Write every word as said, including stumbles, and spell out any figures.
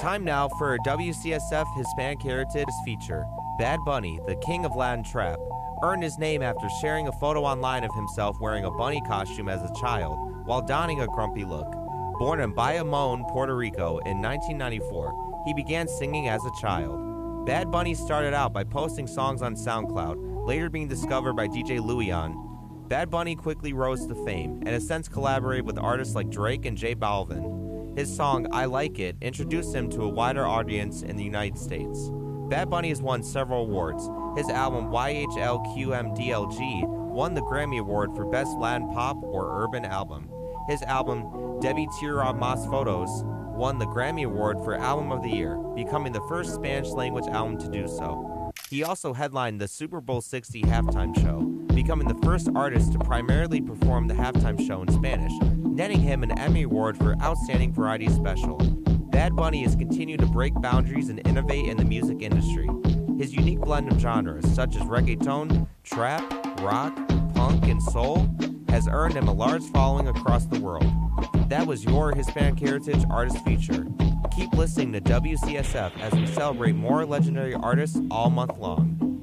Time now for a W C S F Hispanic Heritage feature. Bad Bunny, the king of Latin trap, earned his name after sharing a photo online of himself wearing a bunny costume as a child while donning a grumpy look. Born in Bayamon, Puerto Rico in nineteen ninety-four, he began singing as a child. Bad Bunny started out by posting songs on SoundCloud, later being discovered by D J Luian. Bad Bunny quickly rose to fame and has since collaborated with artists like Drake and J Balvin. His song, I Like It, introduced him to a wider audience in the United States. Bad Bunny has won several awards. His album Y H L Q M D L G won the Grammy Award for Best Latin Pop or Urban Album. His album, Debbie Tira Mas Fotos, won the Grammy Award for Album of the Year, becoming the first Spanish-language album to do so. He also headlined the Super Bowl sixty halftime show, becoming the first artist to primarily perform the halftime show in Spanish, netting him an Emmy Award for Outstanding Variety Special. Bad Bunny has continued to break boundaries and innovate in the music industry. His unique blend of genres, such as reggaeton, trap, rock, punk, and soul, has earned him a large following across the world. That was your Hispanic Heritage Artist Feature. Keep listening to W C S F as we celebrate more legendary artists all month long.